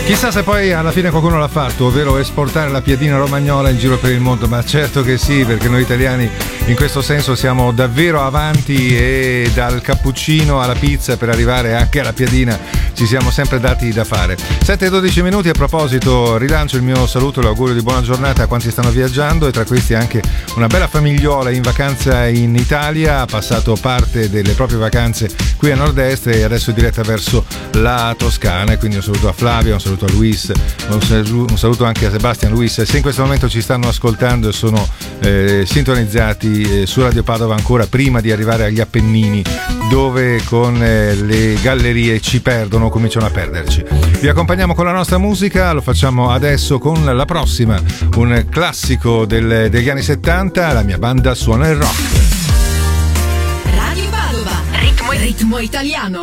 Chissà se poi alla fine qualcuno l'ha fatto, ovvero esportare la piadina romagnola in giro per il mondo, ma certo che sì, perché noi italiani in questo senso siamo davvero avanti e dal cappuccino alla pizza per arrivare anche alla piadina ci siamo sempre dati da fare. 7:12 minuti. A proposito, rilancio il mio saluto e l'augurio di buona giornata a quanti stanno viaggiando, e tra questi anche una bella famigliola in vacanza in Italia, ha passato parte delle proprie vacanze qui a nord-est e adesso è diretta verso la Toscana, e quindi un saluto a Flavio, un saluto a Luis, un saluto anche a Sebastian Luis, se in questo momento ci stanno ascoltando e sono sintonizzati su Radio Padova ancora prima di arrivare agli Appennini, dove con le gallerie ci perdono, cominciano a perderci. Vi accompagniamo con la nostra musica, lo facciamo adesso con la prossima, un classico degli anni 70, la mia banda suona il rock. Radio Padova, ritmo italiano.